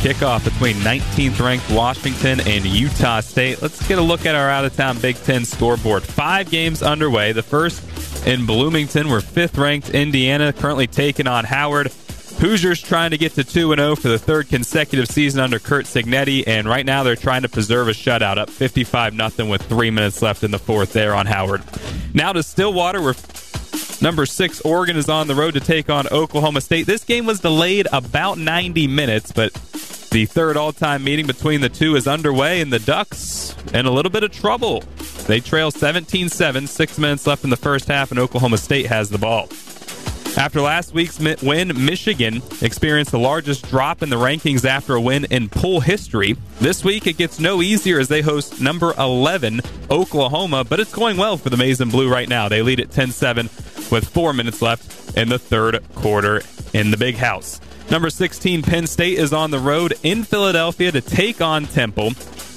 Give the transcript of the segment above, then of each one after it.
kickoff between 19th-ranked Washington and Utah State. Let's get a look at our out-of-town Big Ten scoreboard. 5 games underway. The first in Bloomington, where 5th-ranked Indiana currently taking on Howard. Hoosiers trying to get to 2-0 for the 3rd consecutive season under Curt Cignetti, and right now they're trying to preserve a shutout, up 55-0 with 3 minutes left in the 4th there on Howard. Now to Stillwater, where number 6 Oregon is on the road to take on Oklahoma State. This game was delayed about 90 minutes, but the 3rd all-time meeting between the two is underway, and the Ducks in a little bit of trouble. They trail 17-7, 6 minutes left in the first half, and Oklahoma State has the ball. After last week's win, Michigan experienced the largest drop in the rankings after a win in poll history. This week, it gets no easier as they host number 11, Oklahoma, but it's going well for the Maize and Blue right now. They lead at 10-7 with 4 minutes left in the 3rd quarter in the Big House. Number 16, Penn State is on the road in Philadelphia to take on Temple.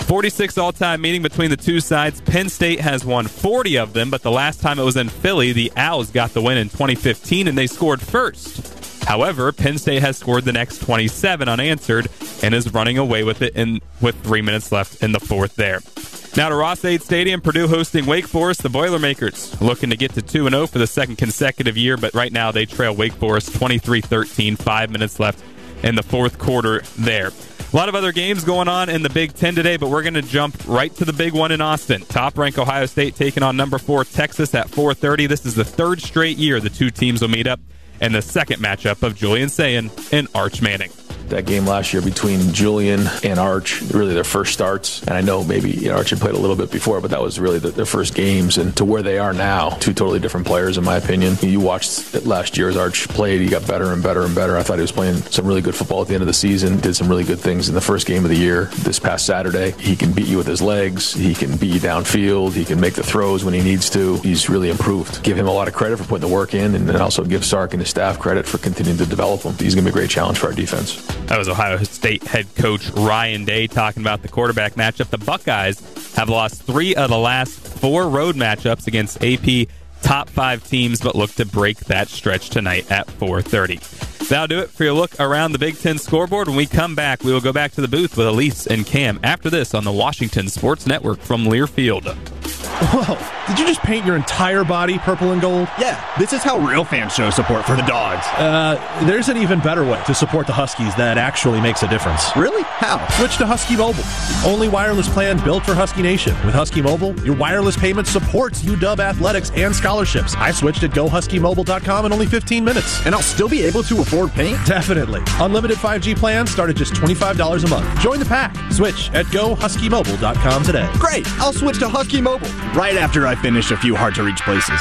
46 all-time meeting between the two sides. Penn State has won 40 of them, but the last time it was in Philly, the Owls got the win in 2015, and they scored first. However, Penn State has scored the next 27 unanswered and is running away with it with 3 minutes left in the 4th there. Now to Ross-Ade Stadium, Purdue hosting Wake Forest. The Boilermakers looking to get to 2-0 for the 2nd consecutive year, but right now they trail Wake Forest 23-13, 5 minutes left in the 4th quarter there. A lot of other games going on in the Big Ten today, but we're going to jump right to the big one in Austin. Top-ranked Ohio State taking on number 4 Texas at 4:30. This is the 3rd straight year the two teams will meet up, and the 2nd matchup of Julian Sayin and Arch Manning. That game last year between Julian and Arch, really their first starts. And I know maybe Arch had played a little bit before, but that was really their first games. And to where they are now, 2 totally different players, in my opinion. You watched it last year as Arch played. He got better and better and better. I thought he was playing some really good football at the end of the season. Did some really good things in the first game of the year. This past Saturday, he can beat you with his legs. He can beat you downfield. He can make the throws when he needs to. He's really improved. Give him a lot of credit for putting the work in, and then also give Sark and his staff credit for continuing to develop him. He's going to be a great challenge for our defense. That was Ohio State head coach Ryan Day talking about the quarterback matchup. The Buckeyes have lost 3 of the last 4 road matchups against AP top 5 teams, but look to break that stretch tonight at 4:30. That'll do it for your look around the Big Ten scoreboard. When we come back, we will go back to the booth with Elise and Cam after this on the Washington Sports Network from Learfield. Whoa, did you just paint your entire body purple and gold? Yeah, this is how real fans show support for the Dogs. There's an even better way to support the Huskies that actually makes a difference. Really? How? Switch to Husky Mobile. Only wireless plan built for Husky Nation. With Husky Mobile, your wireless payment supports UW athletics and scholarships. I switched at GoHuskyMobile.com in only 15 minutes. And I'll still be able to afford paint? Definitely. Unlimited 5G plans start at just $25 a month. Join the pack. Switch at GoHuskyMobile.com today. Great! I'll switch to Husky Mobile right after I finish a few hard-to-reach places.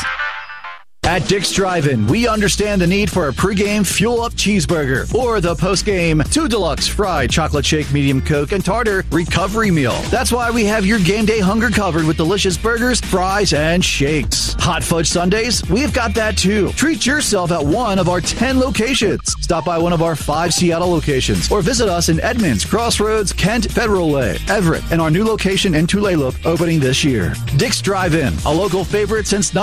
At Dick's Drive-In, we understand the need for a pregame fuel-up cheeseburger or the postgame 2 deluxe fried chocolate shake, medium Coke, and tartar recovery meal. That's why we have your game day hunger covered with delicious burgers, fries, and shakes. Hot fudge sundaes? We've got that too. Treat yourself at one of our 10 locations. Stop by one of our 5 Seattle locations or visit us in Edmonds, Crossroads, Kent, Federal Way, Everett, and our new location in Tulalip opening this year. Dick's Drive-In, a local favorite since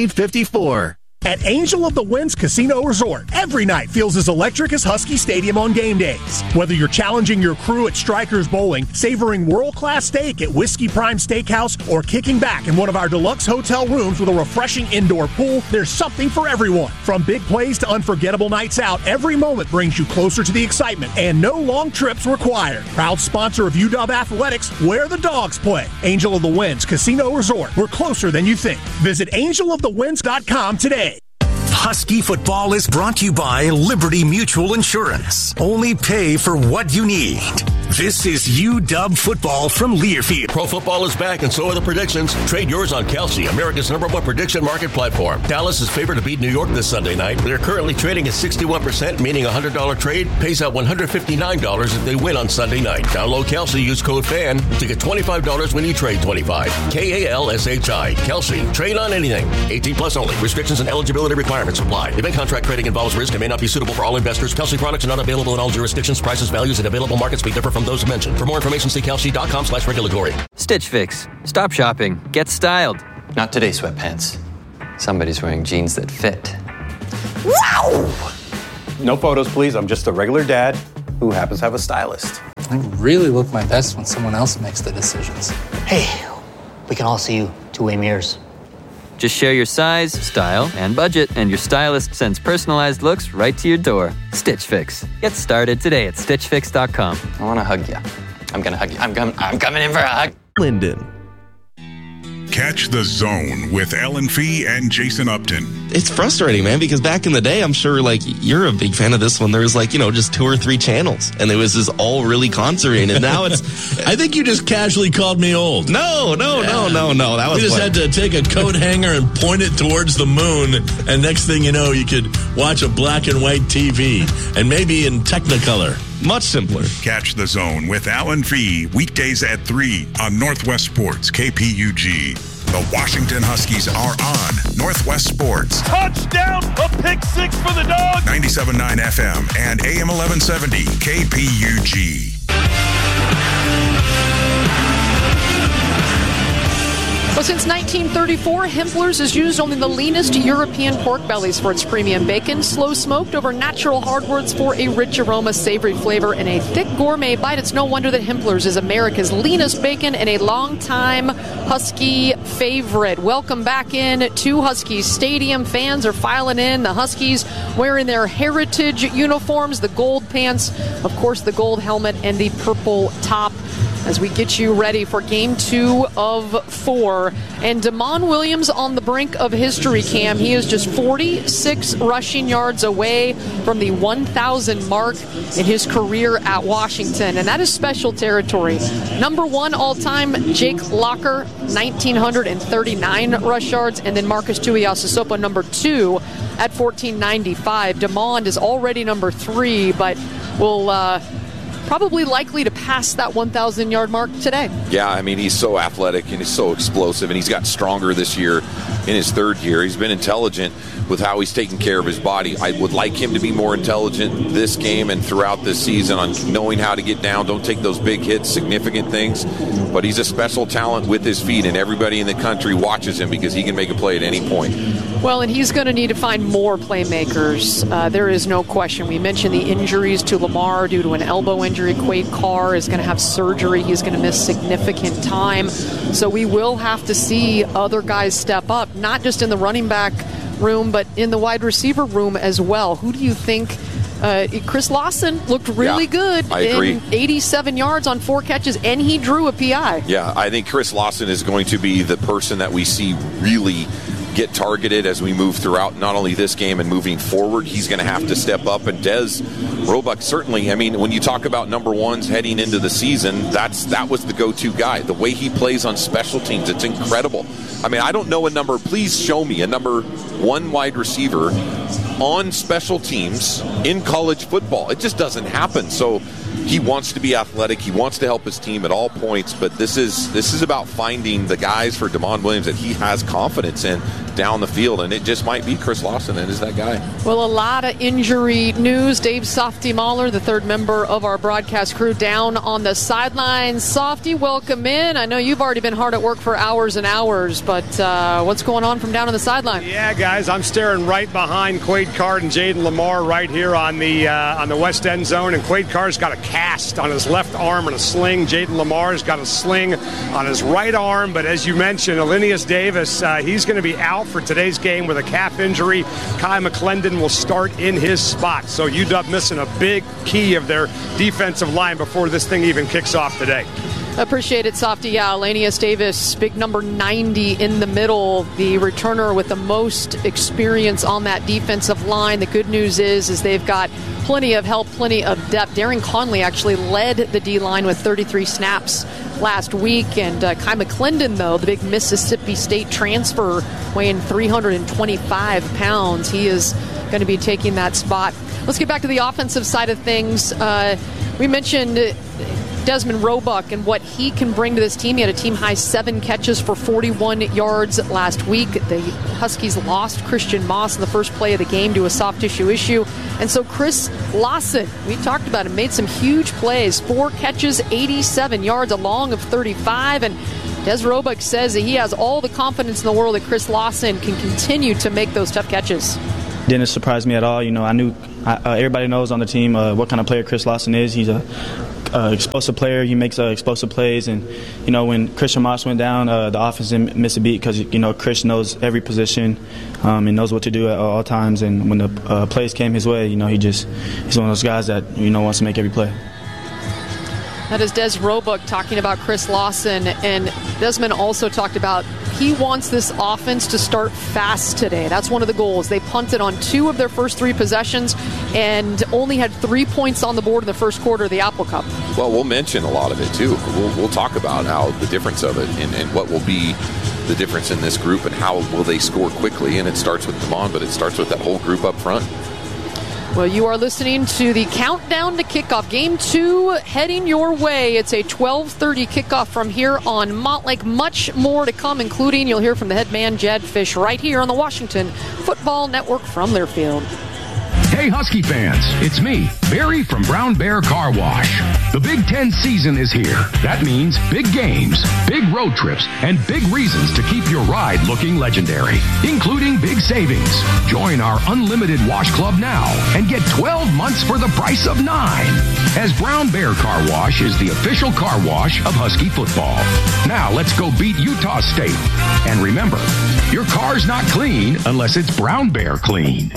1954. At Angel of the Winds Casino Resort, every night feels as electric as Husky Stadium on game days. Whether you're challenging your crew at Strikers Bowling, savoring world-class steak at Whiskey Prime Steakhouse, or kicking back in one of our deluxe hotel rooms with a refreshing indoor pool, there's something for everyone. From big plays to unforgettable nights out, every moment brings you closer to the excitement, and no long trips required. Proud sponsor of UW Athletics, where the Dogs play. Angel of the Winds Casino Resort. We're closer than you think. Visit angelofthewinds.com today. Husky football is brought to you by Liberty Mutual Insurance. Only pay for what you need. This is UW football from Learfield. Pro football is back, and so are the predictions. Trade yours on Kelsey, America's #1 prediction market platform. Dallas is favored to beat New York this Sunday night. They're currently trading at 61%, meaning a $100 trade pays out $159 if they win on Sunday night. Download Kelsey, use code FAN to get $25 when you trade 25. KALSHI. Kelsey. Trade on anything. 18 plus only. Restrictions and eligibility requirements apply. Event contract trading involves risk and may not be suitable for all investors. Kelsey products are not available in all jurisdictions. Prices, values, and available markets may differ from those mentioned. For more information, see kelsey.com/regulatory. Stitch Fix. Stop shopping. Get styled. Not today, sweatpants. Somebody's wearing jeans that fit. Wow! No photos, please. I'm just a regular dad who happens to have a stylist. I really look my best when someone else makes the decisions. Hey, we can all see you two-way mirrors. Just share your size, style, and budget, and your stylist sends personalized looks right to your door. Stitch Fix. Get started today at StitchFix.com. I want to hug you. I'm going to hug you. I'm coming in for a hug. Linden. Catch The Zone with Ellen Fee and Jason Upton. It's frustrating, man, because back in the day, I'm sure, like, you're a big fan of this one. There was, like, just 2 or 3 channels, and it was just all really concentrated. And now it's... I think you just casually called me old. No. That was... You just had to take a coat hanger and point it towards the moon, and next thing you know, you could watch a black and white TV, and maybe in Technicolor. Much simpler. Catch The Zone with Alan Fee weekdays at 3 on Northwest Sports KPUG. The Washington Huskies are on Northwest Sports. Touchdown! A pick six for the Dogs! 97.9 FM and AM 1170 KPUG. Well, since 1934, Hempler's has used only the leanest European pork bellies for its premium bacon, slow smoked over natural hardwoods for a rich aroma, savory flavor, and a thick gourmet bite. It's no wonder that Hempler's is America's leanest bacon and a longtime Husky favorite. Welcome back in to Huskies Stadium. Fans are filing in. The Huskies wearing their heritage uniforms, the gold pants, of course, the gold helmet, and the purple top, as we get you ready for Game 2 of 4. And Damon Williams on the brink of history, Cam. He is just 46 rushing yards away from the 1,000 mark in his career at Washington. And that is special territory. Number 1 all-time, Jake Locker, 1,939 rush yards. And then Marcus Tuiasosopo, number 2 at 1,495. Damon is already number 3, but will... probably likely to pass that 1,000-yard mark today. Yeah, I mean, he's so athletic and he's so explosive, and he's got stronger this year in his 3rd year. He's been intelligent with how he's taking care of his body. I would like him to be more intelligent this game and throughout this season on knowing how to get down, don't take those big hits, significant things. But he's a special talent with his feet, and everybody in the country watches him because he can make a play at any point. Well, and he's going to need to find more playmakers. There is no question. We mentioned the injuries to Lamar due to an elbow injury. Quade Carr is going to have surgery. He's going to miss significant time. So we will have to see other guys step up, not just in the running back room, but in the wide receiver room as well. Who do you think? Chris Lawson looked really good. I agree. In 87 yards on 4 catches, and he drew a PI. Yeah, I think Chris Lawson is going to be the person that we see really get targeted as we move throughout not only this game and moving forward. He's going to have to step up. And Des Roebuck, certainly, I mean, when you talk about number 1s heading into the season, that was the go-to guy. The way he plays on special teams, it's incredible. I mean, I don't know please show me a number 1 wide receiver on special teams in college football. It just doesn't happen. So he wants to be athletic. He wants to help his team at all points. But this is about finding the guys for Damon Williams that he has confidence in down the field. And it just might be Chris Lawson that is that guy. Well, a lot of injury news. Dave Softy Mahler, the 3rd member of our broadcast crew, down on the sidelines. Softy, welcome in. I know you've already been hard at work for hours and hours, but what's going on from down on the sideline? Yeah, guys, I'm staring right behind Quade Carr and Jaden Lamar right here on the west end zone, and Quade Carr's got a cast on his left arm and a sling. Jaden Lamar's got a sling on his right arm, but as you mentioned, Alinius Davis, he's going to be out for today's game with a calf injury. Kai McClendon will start in his spot. So UW missing a big key of their defensive line before this thing even kicks off today. Appreciate it, Softy. Yeah, Alanius Davis, big number 90 in the middle, the returner with the most experience on that defensive line. The good news is they've got plenty of help, plenty of depth. Darren Conley actually led the D-line with 33 snaps last week. And Kai McClendon, though, the big Mississippi State transfer, weighing 325 pounds. He is going to be taking that spot. Let's get back to the offensive side of things. We mentioned Desmond Roebuck and what he can bring to this team. He had a team-high 7 catches for 41 yards last week. The Huskies lost Christian Moss in the first play of the game to a soft tissue issue. And so Chris Lawson, we talked about him, made some huge plays. 4 catches, 87 yards, a long of 35. And Des Roebuck says that he has all the confidence in the world that Chris Lawson can continue to make those tough catches. Didn't surprise me at all. You know, I knew everybody knows on the team what kind of player Chris Lawson is. He's a an explosive player. He makes explosive plays. And, when Christian Moss went down, the offense didn't miss a beat because, Chris knows every position and knows what to do at all times. And when the plays came his way, he's one of those guys that, wants to make every play. That is Des Roebuck talking about Chris Lawson, and Desmond also talked about he wants this offense to start fast today. That's one of the goals. They punted on 2 of their first 3 possessions and only had 3 points on the board in the first quarter of the Apple Cup. Well, we'll mention a lot of it, too. We'll talk about how the difference of it and what will be the difference in this group and how will they score quickly. And it starts with Damon, but it starts with that whole group up front. Well, you are listening to the countdown to kickoff. Game 2 heading your way. It's a 12:30 kickoff from here on Montlake. Much more to come, including you'll hear from the head man, Jed Fish, right here on the Washington Football Network from Learfield. Hey, Husky fans, it's me, Barry from Brown Bear Car Wash. The Big Ten season is here. That means big games, big road trips, and big reasons to keep your ride looking legendary, including big savings. Join our unlimited wash club now and get 12 months for the price of 9. As Brown Bear Car Wash is the official car wash of Husky football. Now let's go beat Utah State. And remember, your car's not clean unless it's Brown Bear clean.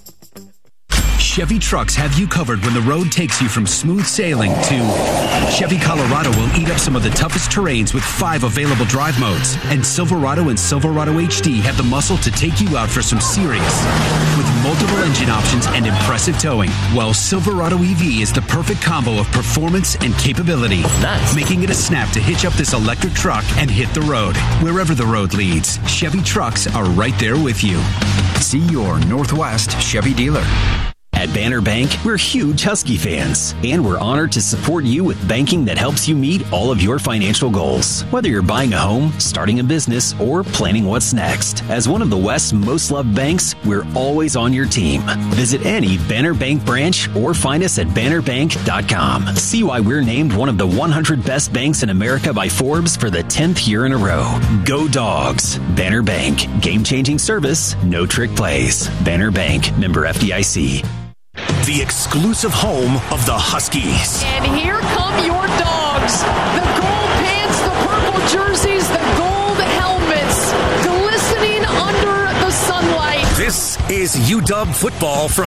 Chevy trucks have you covered when the road takes you from smooth sailing to Chevy Colorado will eat up some of the toughest terrains with 5 available drive modes. And Silverado and Silverado HD have the muscle to take you out for some serious with multiple engine options and impressive towing. While Silverado EV is the perfect combo of performance and capability, making it a snap to hitch up this electric truck and hit the road. Wherever the road leads, Chevy trucks are right there with you. See your Northwest Chevy dealer. At Banner Bank, we're huge Husky fans, and we're honored to support you with banking that helps you meet all of your financial goals. Whether you're buying a home, starting a business, or planning what's next. As one of the West's most loved banks, we're always on your team. Visit any Banner Bank branch or find us at bannerbank.com. See why we're named one of the 100 best banks in America by Forbes for the 10th year in a row. Go Dogs. Banner Bank. Game-changing service, no trick plays. Banner Bank. Member FDIC. The exclusive home of the Huskies. And here come your dogs. The gold pants, the purple jerseys, the gold helmets, glistening under the sunlight. This is UW football from...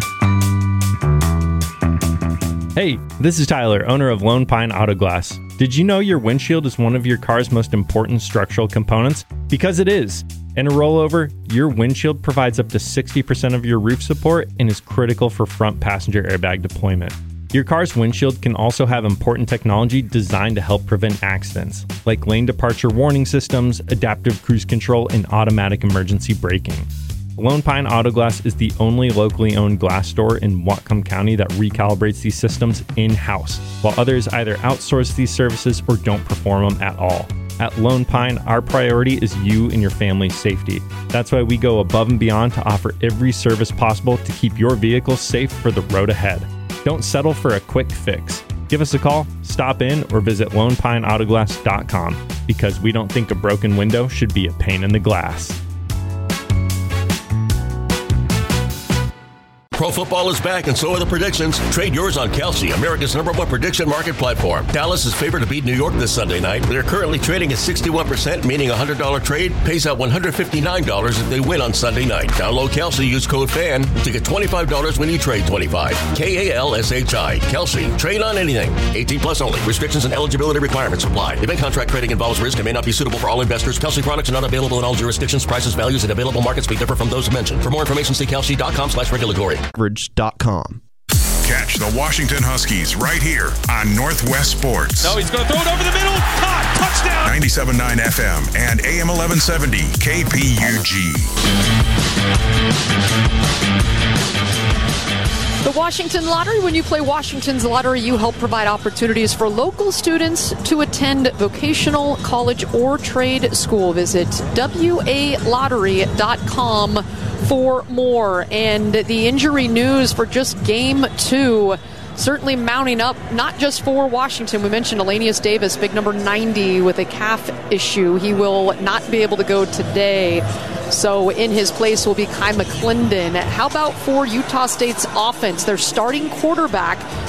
Hey, this is Tyler, owner of Lone Pine Auto Glass. Did you know your windshield is one of your car's most important structural components? Because it is. In a rollover, your windshield provides up to 60% of your roof support and is critical for front passenger airbag deployment. Your car's windshield can also have important technology designed to help prevent accidents, like lane departure warning systems, adaptive cruise control, and automatic emergency braking. Lone Pine Auto Glass is the only locally owned glass store in Whatcom County that recalibrates these systems in-house, while others either outsource these services or don't perform them at all. At Lone Pine, our priority is you and your family's safety. That's why we go above and beyond to offer every service possible to keep your vehicle safe for the road ahead. Don't settle for a quick fix. Give us a call, stop in, or visit lonepineautoglass.com because we don't think a broken window should be a pain in the glass. Pro football is back, and so are the predictions. Trade yours on Kelsey, America's #1 prediction market platform. Dallas is favored to beat New York this Sunday night. They're currently trading at 61%, meaning a $100 trade pays out $159 if they win on Sunday night. Download Kelsey, use code FAN to get $25 when you trade 25. KALSHI. Kelsey. Trade on anything. 18 plus only. Restrictions and eligibility requirements apply. Event contract trading involves risk and may not be suitable for all investors. Kelsey products are not available in all jurisdictions. Prices, values, and available markets may differ from those mentioned. For more information, see kelsey.com/regulatory. Catch the Washington Huskies right here on Northwest Sports. No, he's going to throw it over the middle. Caught. Touchdown. 97.9 FM and AM 1170 KPUG. The Washington Lottery. When you play Washington's Lottery, you help provide opportunities for local students to attend vocational, college, or trade school. Visit walottery.com for more. And the injury news for just Game 2 certainly mounting up, not just for Washington. We mentioned Elanius Davis, big number 90, with a calf issue. He will not be able to go today. So in his place will be Kai McClendon. How about for Utah State's offense? Their starting quarterback,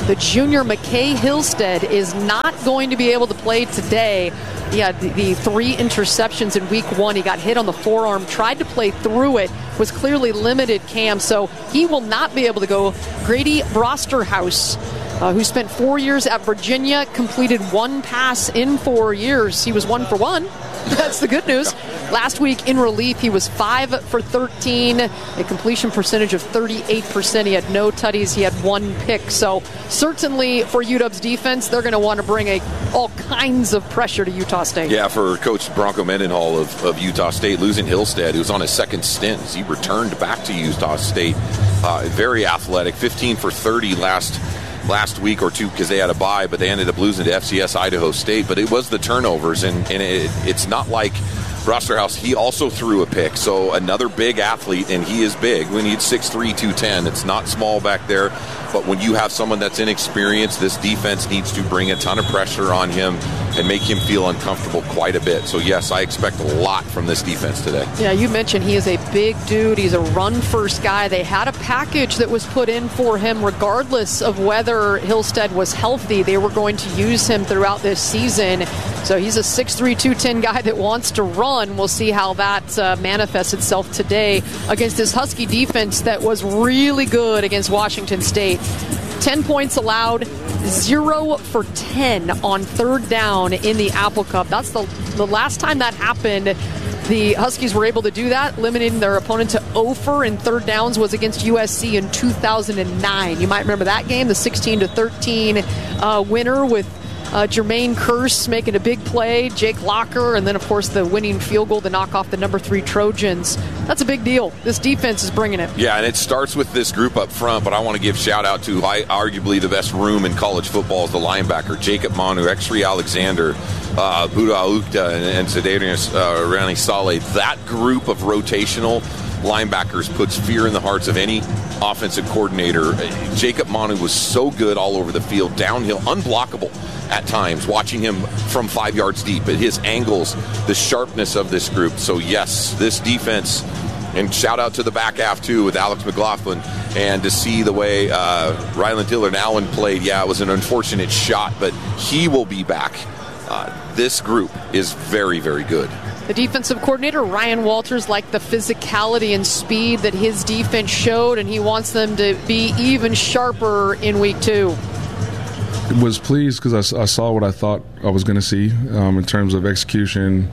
The junior McKay Hillstead is not going to be able to play today. He had the 3 interceptions in week 1. He got hit on the forearm, tried to play through it, was clearly limited, Cam, so he will not be able to go. Grady Brosterhouse, who spent 4 years at Virginia, completed 1 pass in 4 years. He was 1 for 1. That's the good news. Last week in relief, he was 5 for 13, a completion percentage of 38%. He had no tutties. He had 1 pick. So certainly for UW's defense, they're going to want to bring all kinds of pressure to Utah State. Yeah, for Coach Bronco Mendenhall of Utah State, losing Hillstead, who was on his second stint as he returned back to Utah State. Very athletic, 15 for 30 last week or two because they had a bye, but they ended up losing to FCS Idaho State. But it was the turnovers, and it's not like Brosterhouse, he also threw a pick. So another big athlete, and he is big. We need 6'3", 210. It's not small back there. But when you have someone that's inexperienced, this defense needs to bring a ton of pressure on him and make him feel uncomfortable quite a bit. So, yes, I expect a lot from this defense today. Yeah, you mentioned he is a big dude. He's a run-first guy. They had a package that was put in for him regardless of whether Hillstead was healthy. They were going to use him throughout this season. So he's a 6'3", 210 guy that wants to run. We'll see how that manifests itself today against this Husky defense that was really good against Washington State. 10 points allowed, 0 for 10 on 3rd down in the Apple Cup. That's the last time that happened. The Huskies were able to do that, limiting their opponent to 0 for in 3rd downs was against USC in 2009. You might remember that game, the 16-13 winner with Jermaine Kearse making a big play, Jake Locker, and then, of course, the winning field goal to knock off the number 3 Trojans. That's a big deal. This defense is bringing it. Yeah, and it starts with this group up front, but I want to give shout-out to arguably the best room in college football is the linebacker, Jacob Manu, Exree Alexander, Buda Aukta, and Sedarius Rani Saleh. That group of rotational linebackers puts fear in the hearts of any offensive coordinator. Jacob Manu was so good all over the field, downhill, unblockable at times, watching him from 5 yards deep, at his angles, the sharpness of this group. So yes, this defense, and shout out to the back half too with Alex McLaughlin, and to see the way Ryland Dillard Allen played, yeah, it was an unfortunate shot, but he will be back. This group is very, very good. The defensive coordinator, Ryan Walters, liked the physicality and speed that his defense showed, and he wants them to be even sharper in week 2. Was pleased because I saw what I thought I was going to see in terms of execution,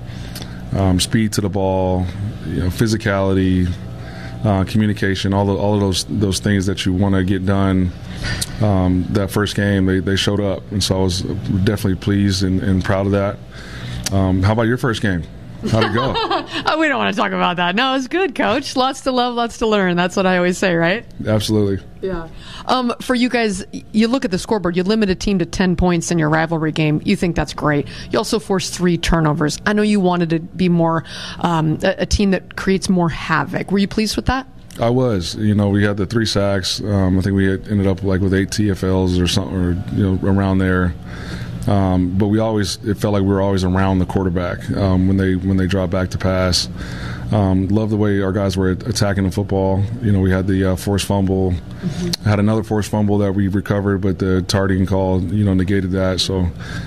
speed to the ball, physicality, communication, all of those things that you want to get done. That first game, they showed up, and so I was definitely pleased and proud of that. How about your first game? How'd it go? We don't want to talk about that. No, it's good, Coach. Lots to love, lots to learn. That's what I always say, right? Absolutely. Yeah. For you guys, you look at the scoreboard, you limit a team to 10 points in your rivalry game. You think that's great. You also forced 3 turnovers. I know you wanted to be more a team that creates more havoc. Were you pleased with that? I was. We had the 3 sacks. I think we ended up with 8 TFLs or something, or around there. But it felt like we were always around the quarterback when they dropped back to pass. Love the way our guys were attacking the football. We had the forced fumble, had another forced fumble that we recovered, but the targeting call, negated that. So,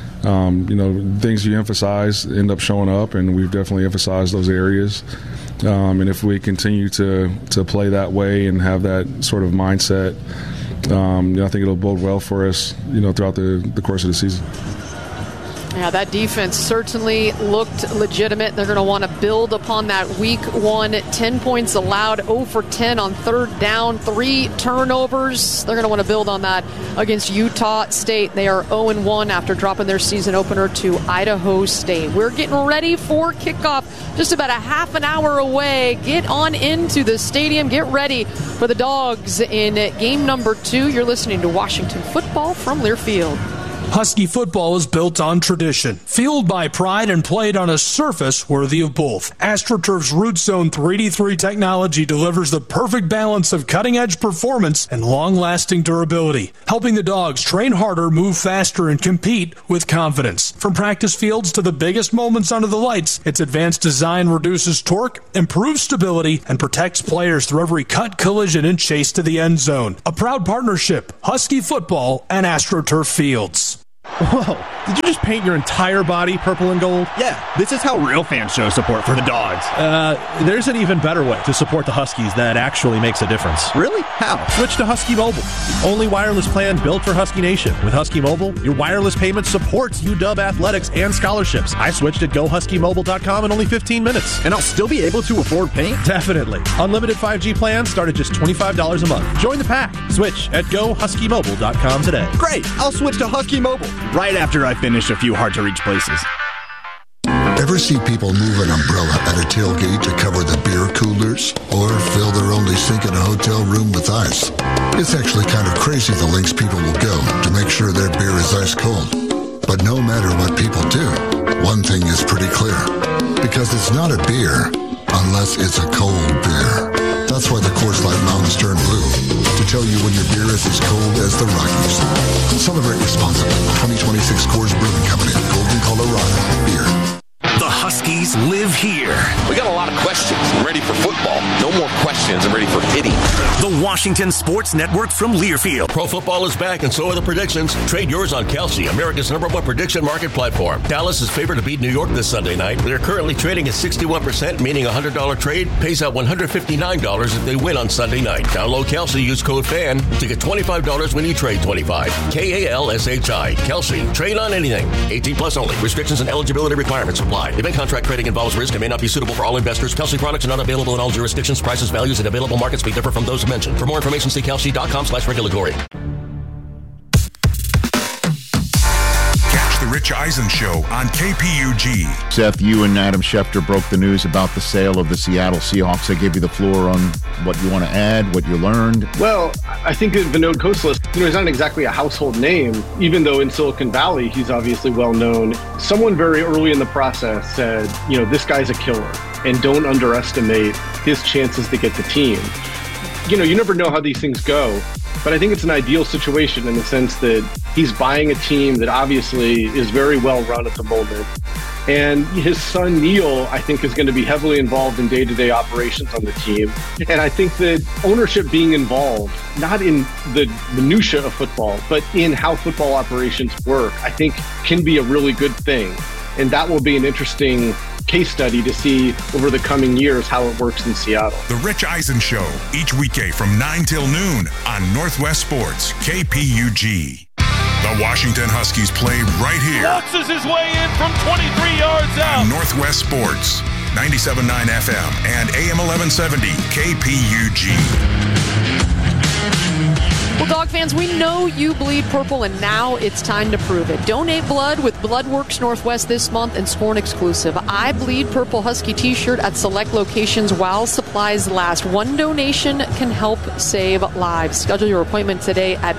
things you emphasize end up showing up, and we've definitely emphasized those areas. And if we continue to play that way and have that sort of mindset, I think it'll bode well for us, throughout the course of the season. Yeah, that defense certainly looked legitimate. They're going to want to build upon that week 1. 10 points allowed, 0 for 10 on 3rd down, 3 turnovers. They're going to want to build on that against Utah State. They are 0-1 after dropping their season opener to Idaho State. We're getting ready for kickoff, just about a half an hour away. Get on into the stadium. Get ready for the Dogs in game number 2. You're listening to Washington Football from Learfield. Husky football is built on tradition, fueled by pride, and played on a surface worthy of both. AstroTurf's Root Zone 3D3 technology delivers the perfect balance of cutting-edge performance and long-lasting durability, helping the dogs train harder, move faster, and compete with confidence. From practice fields to the biggest moments under the lights, its advanced design reduces torque, improves stability, and protects players through every cut, collision, and chase to the end zone. A proud partnership, Husky football and AstroTurf Fields. Whoa, did you just paint your entire body purple and gold? Yeah, this is how real fans show support for the dogs. There's an even better way to support the Huskies that actually makes a difference. Really? How? Switch to Husky Mobile. Only wireless plan built for Husky Nation. With Husky Mobile, your wireless payment supports UW athletics and scholarships. I switched at GoHuskyMobile.com in only 15 minutes. And I'll still be able to afford paint? Definitely. Unlimited 5G plans start at just $25 a month. Join the pack. Switch at GoHuskyMobile.com today. Great! I'll switch to Husky Mobile right after I finish a few hard-to-reach places. Ever see people move an umbrella at a tailgate to cover the beer coolers? Or fill their only sink in a hotel room with ice? It's actually kind of crazy the lengths people will go to make sure their beer is ice cold. But no matter what people do, one thing is pretty clear. Because it's not a beer unless it's a cold beer. That's why the Coors Light Mountains turn blue. To tell you when your beer is as cold as the Rockies. Celebrate responsibly. 2026 Coors Brewing Company, Golden, Colorado. Beer. The Huskies live here. We got a lot of questions. I'm ready for football. No more questions. I'm ready for hitting. The Washington Sports Network from Learfield. Pro football is back, and so are the predictions. Trade yours on Kelsey, America's #1 prediction market platform. Dallas is favored to beat New York this Sunday night. They're currently trading at 61%, meaning a $100 trade pays out $159 if they win on Sunday night. Download Kelsey, use code FAN to get $25 when you trade 25. KALSHI. Kelsey. Trade on anything. 18 plus only. Restrictions and eligibility requirements apply. Event contract trading involves risk and may not be suitable for all investors. Kelsey products are not available in all jurisdictions. Prices, values, and available markets may differ from those mentioned. For more information, see kelsey.com/regulatory. Catch the Rich Eisen Show on KPUG. Seth, you and Adam Schefter broke the news about the sale of the Seattle Seahawks. I gave you the floor on what you want to add, what you learned. Well, I think that Vinod Khosla, he's not exactly a household name, even though in Silicon Valley he's obviously well known. Someone very early in the process said, this guy's a killer, and don't underestimate his chances to get the team. You never know how these things go, but I think it's an ideal situation in the sense that he's buying a team that obviously is very well run at the moment. And his son, Neil, I think is going to be heavily involved in day-to-day operations on the team. And I think that ownership being involved, not in the minutia of football, but in how football operations work, I think can be a really good thing. And that will be an interesting case study to see over the coming years how it works in Seattle. The Rich Eisen Show, each weekday from 9 till noon on Northwest Sports, KPUG. The Washington Huskies play right here. Boxes his way in from 23 yards out. On Northwest Sports, 97.9 FM and AM 1170 KPUG. Well, dog fans, we know you bleed purple, and now it's time to prove it. Donate blood with Bloodworks Northwest this month and score an exclusive I Bleed Purple Husky t-shirt at select locations while supplies last. One donation can help save lives. Schedule your appointment today at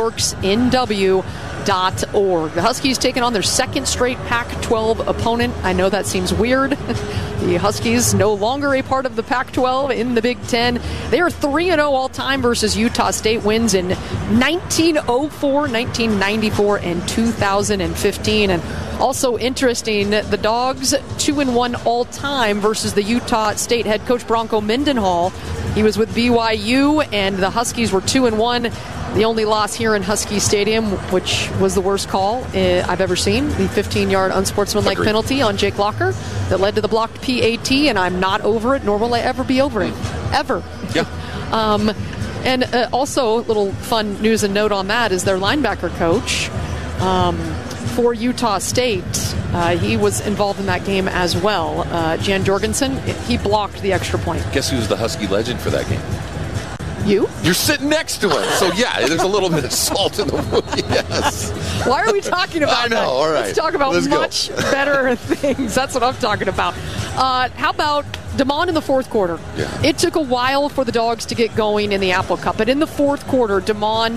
bloodworksnw.org. The Huskies taking on their second straight Pac-12 opponent. I know that seems weird. The Huskies no longer a part of the Pac-12 in the Big Ten. They are 3-0 all-time versus Utah State. Wins in 1904, 1994, and 2015. And also interesting, the Dogs 2-1 all-time versus the Utah State head coach Bronco Mendenhall. He was with BYU, and the Huskies were 2-1. The only loss here in Husky Stadium, which was the worst call I've ever seen, the 15-yard unsportsmanlike penalty on Jake Locker that led to the blocked PAT, and I'm not over it, nor will I ever be over it. Ever. Yeah. And also, a little fun news and note on that is their linebacker coach for Utah State. He was involved in that game as well. Jan Jorgensen, he blocked the extra point. Guess who's the Husky legend for that game? You? You're sitting next to him. So, yeah, there's a little bit of salt in the wound. Yes. Why are we talking about I know, that? all right. Let's talk about much better things. That's what I'm talking about. How about DeMond in the fourth quarter? Yeah. It took a while for the Dogs to get going in the Apple Cup, but in the fourth quarter, DeMond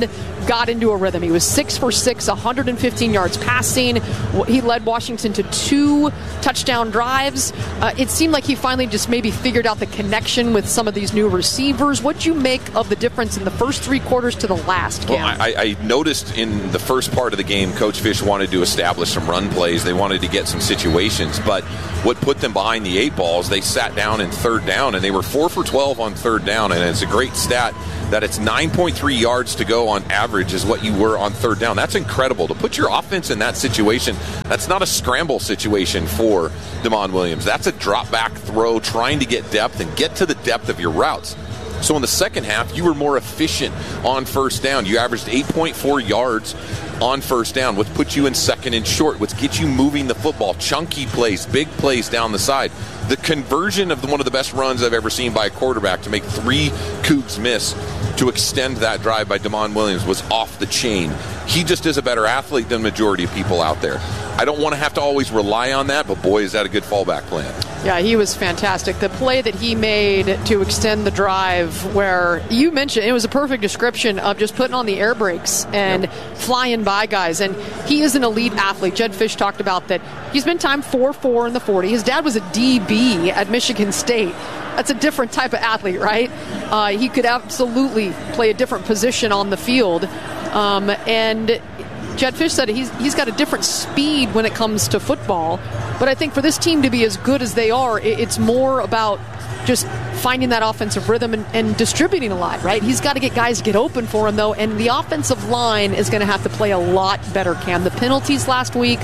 got into a rhythm. He was 6 for 6, 115 yards passing. He led Washington to 2 touchdown drives. It seemed like he finally just maybe figured out the connection with some of these new receivers. What'd you make of the difference in the first 3 quarters to the last, Cam? Well, I noticed in the first part of the game, Coach Fish wanted to establish some run plays. They wanted to get some situations, but what put them behind the 8 ball is they sat down in 3rd down, and they were 4 for 12 on 3rd down, and it's a great stat that it's 9.3 yards to go on average is what you were on 3rd down. That's incredible. To put your offense in that situation, that's not a scramble situation for Damon Williams. That's a drop-back throw, trying to get depth and get to the depth of your routes. So in the second half, you were more efficient on 1st down. You averaged 8.4 yards on 1st down, which puts you in 2nd and short, which gets you moving the football. Chunky plays, big plays down the side. The conversion of one of the best runs I've ever seen by a quarterback to make 3 Cougs miss to extend that drive by Damon Williams was off the chain. He just is a better athlete than the majority of people out there. I don't want to have to always rely on that, but boy, is that a good fallback plan. Yeah, he was fantastic. The play that he made to extend the drive, where you mentioned, it was a perfect description of just putting on the air brakes and flying by guys. And he is an elite athlete. Jed Fish talked about that. He's been timed 4.4 in the 40. His dad was a DB at Michigan State. That's a different type of athlete, right? He could absolutely play a different position on the field. And Jed Fish said he's got a different speed when it comes to football. But I think for this team to be as good as they are, it's more about just finding that offensive rhythm and distributing a lot, right? He's got to get guys to get open for him, though, and the offensive line is going to have to play a lot better, Cam. The penalties last week,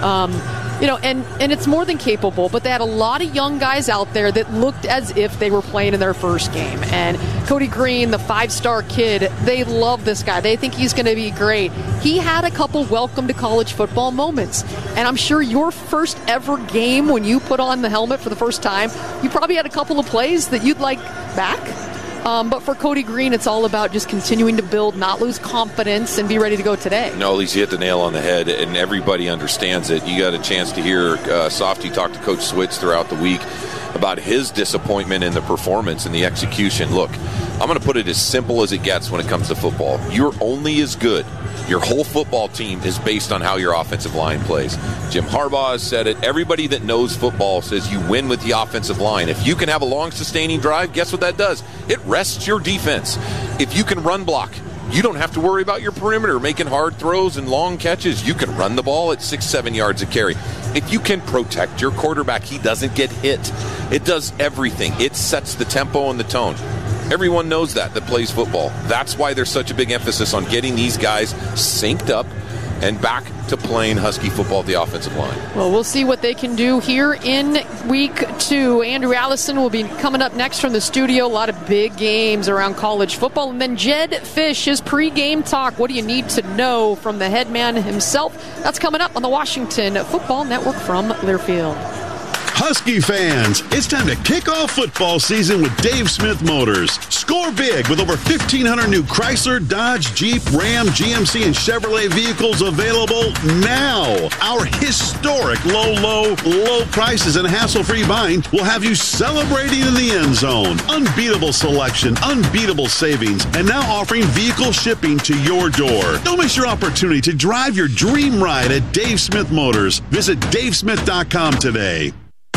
and it's more than capable, but they had a lot of young guys out there that looked as if they were playing in their first game. And Cody Green, the 5-star kid, they love this guy. They think he's going to be great. He had a couple welcome to college football moments. And I'm sure your first ever game when you put on the helmet for the first time, you probably had a couple of plays that you'd like back. But for Cody Green, it's all about just continuing to build, not lose confidence, and be ready to go today. No, at least you hit the nail on the head, and everybody understands it. You got a chance to hear Softy talk to Coach Switz throughout the week about his disappointment in the performance and the execution. Look, I'm going to put it as simple as it gets when it comes to football. You're only as good. Your whole football team is based on how your offensive line plays. Jim Harbaugh has said it. Everybody that knows football says you win with the offensive line. If you can have a long, sustaining drive, guess what that does? It rests your defense. If you can run block, you don't have to worry about your perimeter making hard throws and long catches. You can run the ball at 6-7 yards a carry. If you can protect your quarterback, he doesn't get hit. It does everything. It sets the tempo and the tone. Everyone knows that plays football. That's why there's such a big emphasis on getting these guys synced up and back to playing Husky football at the offensive line. Well, we'll see what they can do here in week 2. Andrew Allison will be coming up next from the studio. A lot of big games around college football. And then Jed Fish, his pregame talk. What do you need to know from the head man himself? That's coming up on the Washington Football Network from Learfield. Husky fans, it's time to kick off football season with Dave Smith Motors. Score big with over 1,500 new Chrysler, Dodge, Jeep, Ram, GMC, and Chevrolet vehicles available now. Our historic low prices and hassle-free buying will have you celebrating in the end zone. Unbeatable selection, unbeatable savings, and now offering vehicle shipping to your door. Don't miss your opportunity to drive your dream ride at Dave Smith Motors. Visit davesmith.com today.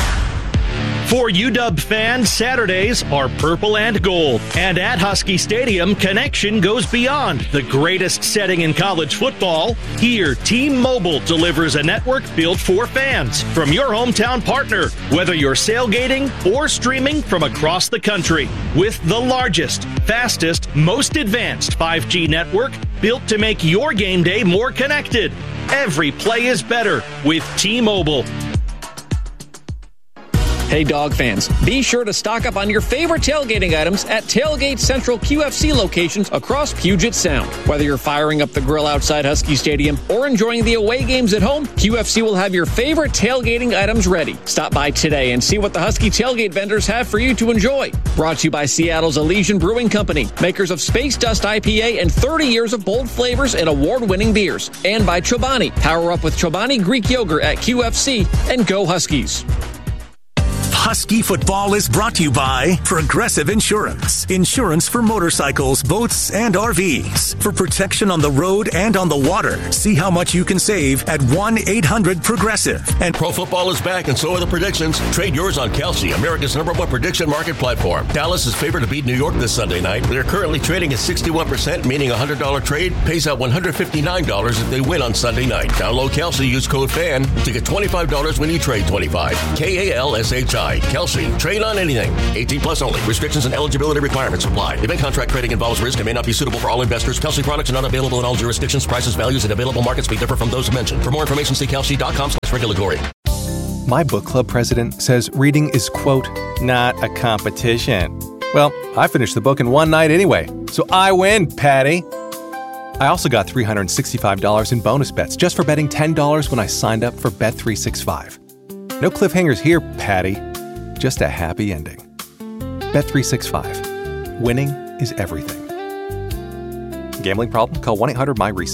For UW fans, Saturdays are purple and gold. And at Husky Stadium, connection goes beyond the greatest setting in college football. Here, T-Mobile delivers a network built for fans from your hometown partner, whether you're sailgating or streaming from across the country. With the largest, fastest, most advanced 5G network built to make your game day more connected. Every play is better with T-Mobile. Hey, dog fans, be sure to stock up on your favorite tailgating items at Tailgate Central QFC locations across Puget Sound. Whether you're firing up the grill outside Husky Stadium or enjoying the away games at home, QFC will have your favorite tailgating items ready. Stop by today and see what the Husky tailgate vendors have for you to enjoy. Brought to you by Seattle's Elysian Brewing Company, makers of Space Dust IPA and 30 years of bold flavors and award-winning beers. And by Chobani. Power up with Chobani Greek yogurt at QFC and go Huskies. Husky football is brought to you by Progressive Insurance. Insurance for motorcycles, boats, and RVs. For protection on the road and on the water. See how much you can save at 1-800-PROGRESSIVE. And pro football is back, and so are the predictions. Trade yours on Kalshi, America's #1 prediction market platform. Dallas is favored to beat New York this Sunday night. They're currently trading at 61%, meaning a $100 trade pays out $159 if they win on Sunday night. Download Kalshi, use code FAN to get $25 when you trade 25. KALSHI. Kalshi. Trade on anything. 18 plus only. Restrictions and eligibility requirements apply. Event contract trading involves risk and may not be suitable for all investors. Kalshi products are not available in all jurisdictions. Prices, values, and available markets may differ from those mentioned. For more information, see kalshi.com/regulatory. My book club president says reading is, quote, not a competition. Well, I finished the book in one night anyway, so I win, Patty. I also got $365 in bonus bets just for betting $10 when I signed up for Bet365. No cliffhangers here, Patty. Just a happy ending. Bet365. Winning is everything. Gambling problem? Call 1-800-MY-RESET.